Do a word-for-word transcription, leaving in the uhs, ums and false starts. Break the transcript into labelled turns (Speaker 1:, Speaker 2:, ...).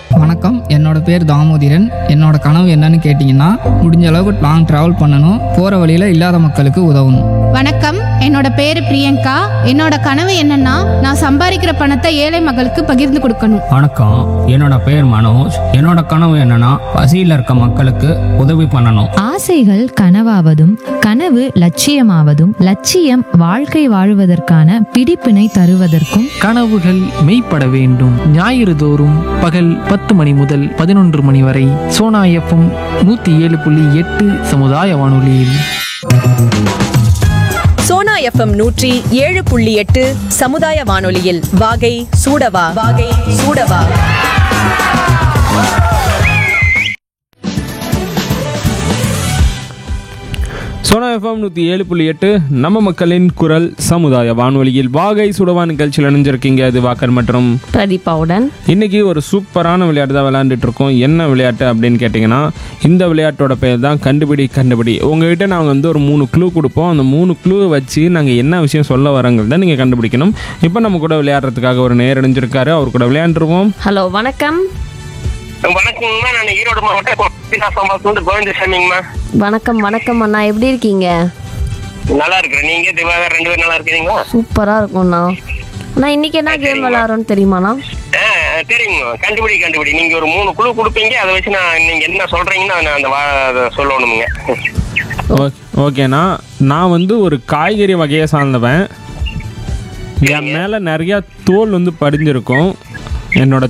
Speaker 1: வணக்கம், என்னோட பேர் தாமோதிரன். என்னோட கனவு என்னன்னு கேட்டிங்கன்னா, முடிஞ்ச அளவுக்கு லாங் ட்ராவல் பண்ணணும், போகிற வழியில் இல்லாத மக்களுக்கு உதவணும்.
Speaker 2: வணக்கம், என்னோட பேரு பிரியங்கா. என்னோட கனவு என்னன்னா, நான் சம்பாதிக்கிற பணத்தை ஏழை மக்களுக்கு பகிர்ந்து கொடுக்கணும்.
Speaker 3: வணக்கம், என்னோட பேர் மனோஜ். என்னோட கனவு என்னன்னா பசியில் இருக்க மக்களுக்கு உதவி பண்ணணும்.
Speaker 4: ஆசைகள் கனவாவதும் கனவு லட்சியமாவதும் லட்சியம் வாழ்க்கை வாழுவதற்கான பிடிப்பினை தருவதற்கும்
Speaker 5: கனவுகள் மெய்ப்பட வேண்டும். ஞாயிறு தோறும் பகல் பத்து மணி முதல் பதினொன்று மணி வரை சோனா எஃப்எம் நூத்தி ஏழு புள்ளி எட்டு சமுதாய வானொலியில்.
Speaker 6: சோனா எஃப்எம் நூற்றி ஏழு புள்ளி எட்டு சமுதாய வானொலியில் வாகை சூடவா வாகை சூடவா.
Speaker 7: சோனா எஃப்எம் நூற்றி ஏழு புள்ளி எட்டு நம்ம மக்களின் குரல் சமுதாய வானொலியில் வாகை சுடவா நிகழ்ச்சியில் இணைஞ்சிருக்கீங்க. அது வாக்கர் மற்றும்
Speaker 8: பிரதீபாவுடன்.
Speaker 7: இன்னைக்கு ஒரு சூப்பரான விளையாட்டு தான் விளையாண்டுட்டு இருக்கோம். என்ன விளையாட்டு அப்படின்னு கேட்டிங்கன்னா, இந்த விளையாட்டோட பேர் தான் கண்டுபிடி கண்டுபிடி. உங்ககிட்ட நாங்கள் வந்து ஒரு மூணு க்ளூ கொடுப்போம். அந்த மூணு க்ளூவை வச்சு நாங்கள் என்ன விஷயம் சொல்ல வரோங்கிறத நீங்கள் கண்டுபிடிக்கணும். இப்போ நம்ம கூட விளையாடுறதுக்காக ஒரு நேர் இணைஞ்சிருக்காரு. அவர் கூட விளையாண்டுருவோம்.
Speaker 8: ஹலோ, வணக்கம்.
Speaker 9: வணக்கங்கம்மா, நான் ஈரோடு மாவட்டம் கோவிந்தசாமிங்கம்மா.
Speaker 8: வணக்கம் வணக்கம் அண்ணா, எப்படி இருக்கீங்க?
Speaker 9: நல்லா இருக்கிறேன். நீங்க திவாகர் ரெண்டு பேரும் நல்லா இருக்கீங்களா?
Speaker 8: சூப்பரா இருக்கும்ண்ணா. அண்ணா, இன்னைக்கு என்ன கேம் விளையாடுறோம்னு தெரியுமாண்ணா?
Speaker 9: தெரியுங்க. கண்டுபிடி கண்டுபிடி. நீங்க ஒரு மூணு குழு கொடுப்பீங்க. அதை வச்சு நான் நீங்க என்ன சொல்றீங்கன்னா நான் அந்த வா- சொல்லணுமுங்க.
Speaker 7: ஓகே ஓகேண்ணா, நான் வந்து ஒரு காய்கறி வகையை சார்ந்தவன். என் மேலே நிறையா தோல் வந்து படிஞ்சிருக்கும். என்னோட